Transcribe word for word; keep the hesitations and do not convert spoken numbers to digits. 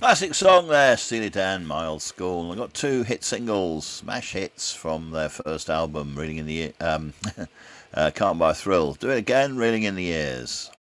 Classic song there, Steely Dan, My Old School. I got two hit singles, smash hits from their first album, Reeling in the um, uh, Can't Buy a Thrill. Do it again, Reeling in the Years.